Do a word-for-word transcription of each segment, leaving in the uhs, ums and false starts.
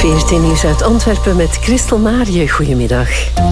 veertien Nieuws uit Antwerpen met Christel Marië. Goedemiddag.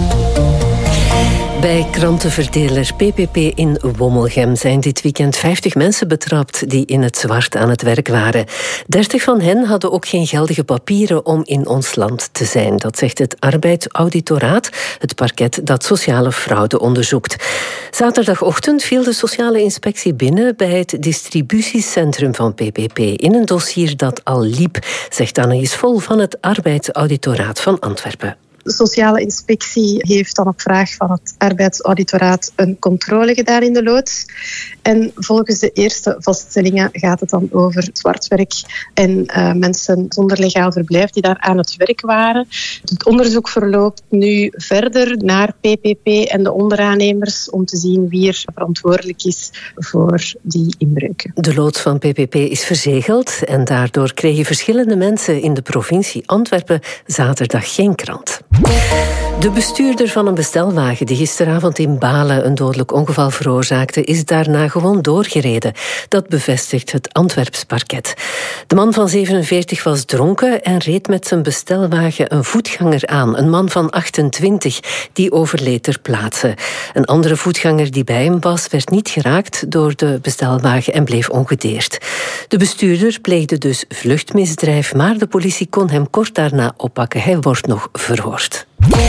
Bij krantenverdeler P P P in Wommelgem zijn dit weekend vijftig mensen betrapt die in het zwart aan het werk waren. dertig van hen hadden ook geen geldige papieren om in ons land te zijn. Dat zegt het Arbeidsauditoraat, het parket dat sociale fraude onderzoekt. Zaterdagochtend viel de sociale inspectie binnen bij het distributiecentrum van P P P in een dossier dat al liep, zegt Annelies Vol van het Arbeidsauditoraat van Antwerpen. De sociale inspectie heeft dan op vraag van het arbeidsauditoraat een controle gedaan in de loods. En volgens de eerste vaststellingen gaat het dan over zwartwerk en uh, mensen zonder legaal verblijf die daar aan het werk waren. Het onderzoek verloopt nu verder naar P P P en de onderaannemers om te zien wie er verantwoordelijk is voor die inbreuken. De loods van P P P is verzegeld en daardoor kregen verschillende mensen in de provincie Antwerpen zaterdag geen krant. De bestuurder van een bestelwagen die gisteravond in Balen een dodelijk ongeval veroorzaakte, is daarna gewoon doorgereden. Dat bevestigt het Antwerps parket. De man van zevenenveertig was dronken en reed met zijn bestelwagen een voetganger aan. Een man van achtentwintig, die overleed ter plaatse. Een andere voetganger die bij hem was, werd niet geraakt door de bestelwagen en bleef ongedeerd. De bestuurder pleegde dus vluchtmisdrijf, maar de politie kon hem kort daarna oppakken. Hij wordt nog verhoord.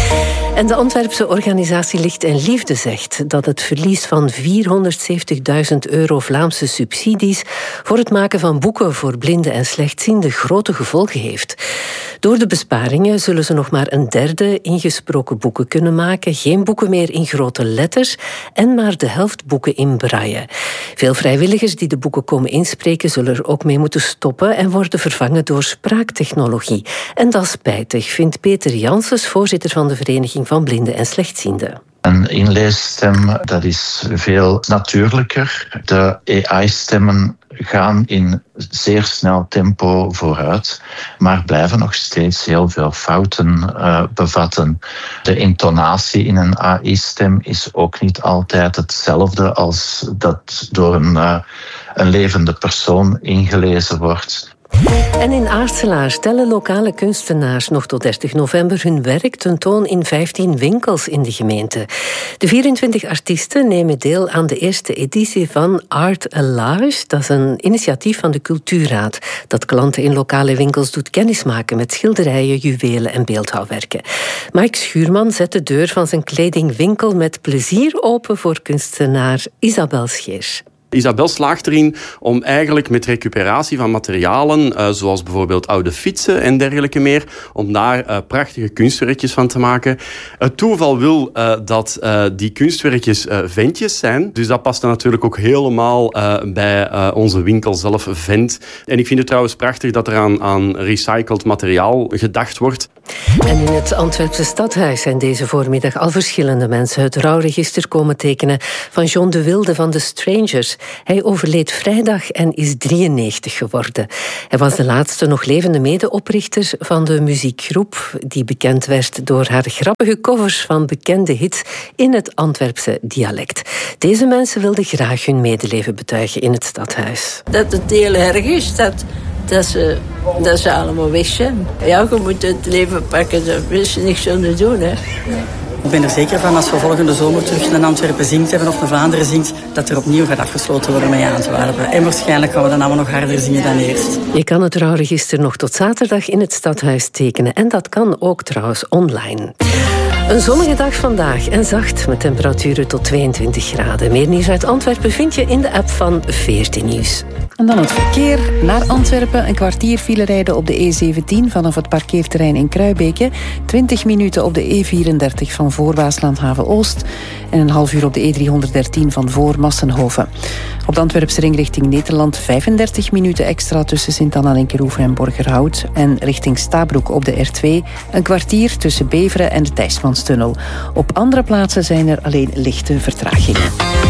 En de Antwerpse organisatie Licht en Liefde zegt dat het verlies van vierhonderdzeventigduizend euro Vlaamse subsidies voor het maken van boeken voor blinden en slechtzienden grote gevolgen heeft. Door de besparingen zullen ze nog maar een derde ingesproken boeken kunnen maken, geen boeken meer in grote letters en maar de helft boeken in braille. Veel vrijwilligers die de boeken komen inspreken zullen er ook mee moeten stoppen en worden vervangen door spraaktechnologie. En dat is spijtig, vindt Peter Janssens, voorzitter van de Vereniging van Blinden en Slechtzienden. Een inleesstem, dat is veel natuurlijker. De A I-stemmen gaan in zeer snel tempo vooruit, maar blijven nog steeds heel veel fouten uh, bevatten. De intonatie in een A I-stem is ook niet altijd hetzelfde als dat door een, uh, een levende persoon ingelezen wordt. En in Aarselaar stellen lokale kunstenaars nog tot dertig november hun werk tentoon in vijftien winkels in de gemeente. De vierentwintig artiesten nemen deel aan de eerste editie van Art Alive. Dat is een initiatief van de Cultuurraad dat klanten in lokale winkels doet kennismaken met schilderijen, juwelen en beeldhouwwerken. Mike Schuurman zet de deur van zijn kledingwinkel met plezier open voor kunstenaar Isabel Scheers. Isabel slaagt erin om eigenlijk met recuperatie van materialen, uh, zoals bijvoorbeeld oude fietsen en dergelijke meer, om daar uh, prachtige kunstwerkjes van te maken. Het toeval wil uh, dat uh, die kunstwerkjes uh, ventjes zijn, dus dat past dan natuurlijk ook helemaal uh, bij uh, onze winkel zelf, Vent. En ik vind het trouwens prachtig dat er aan, aan recycled materiaal gedacht wordt. En in het Antwerpse stadhuis zijn deze voormiddag al verschillende mensen het rouwregister komen tekenen van John de Wilde van The Strangers. Hij overleed vrijdag en is drieënnegentig geworden. Hij was de laatste nog levende medeoprichter van de muziekgroep, die bekend werd door haar grappige covers van bekende hits in het Antwerpse dialect. Deze mensen wilden graag hun medeleven betuigen in het stadhuis. Dat het heel erg is dat, dat, ze, dat ze allemaal weg zijn. Ja, je moet het leven pakken, daar is niks aan te doen, hè. Ik ben er zeker van, als we volgende zomer terug naar Antwerpen zingt hebben of naar Vlaanderen zingt, dat er opnieuw gaat afgesloten worden met Antwerpen. En waarschijnlijk gaan we dan allemaal nog harder zingen dan eerst. Je kan het rouwregister nog tot zaterdag in het stadhuis tekenen. En dat kan ook trouwens online. Een zonnige dag vandaag en zacht met temperaturen tot tweeëntwintig graden. Meer nieuws uit Antwerpen vind je in de app van veertien Nieuws. En dan het verkeer naar Antwerpen. Een kwartier file rijden op de E zeventien vanaf het parkeerterrein in Kruibeke. twintig minuten op de E vierendertig van voor Waaslandhaven Oost. En een half uur op de E driehonderddertien van voor Massenhoven. Op de Antwerpse ring richting Nederland vijfendertig minuten extra tussen Sint-Anna, Linkeroeven en Borgerhout. En richting Stabroek op de R twee een kwartier tussen Beveren en de Thijsmanstunnel. Op andere plaatsen zijn er alleen lichte vertragingen.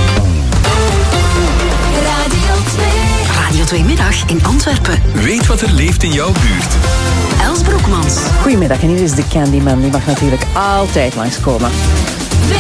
Radio twee Middag in Antwerpen. Weet wat er leeft in jouw buurt. Els Broekmans. Goedemiddag, en hier is de Candyman. Die mag natuurlijk altijd langskomen.